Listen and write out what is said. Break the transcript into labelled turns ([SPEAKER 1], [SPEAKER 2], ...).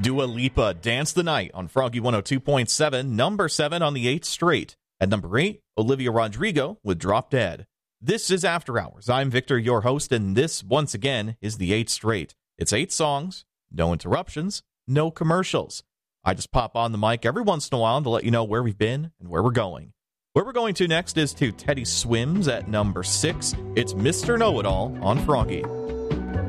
[SPEAKER 1] Dua Lipa, Dance the Night on Froggy 102.7, number 7 on the 8th straight. At number 8, Olivia Rodrigo with Drop Dead. This is After Hours. I'm Victor, your host, and this, once again, is the 8th straight. It's 8 songs, no interruptions, no commercials. I just pop on the mic every once in a while to let you know where we've been and where we're going. Where we're going to next is to Teddy Swims at number 6. It's Mr. Know-It-All on Froggy.